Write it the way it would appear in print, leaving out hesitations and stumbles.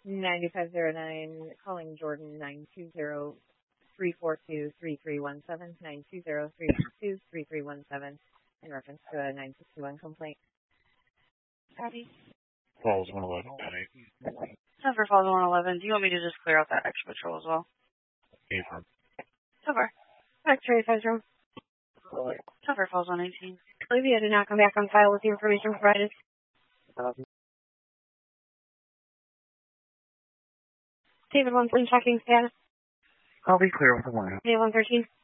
9509, calling Jordan 920-342-3317, 920-342-3317, in reference to a 9621 complaint. Copy. Falls 111. Tougher Falls 111. Do you want me to just clear out that extra patrol as well? Affirm. Tougher. X-ray 50. Tougher Falls 118. Olivia did not come back on file with the information provided. David 113 checking status. I'll be clear with the line. David 113.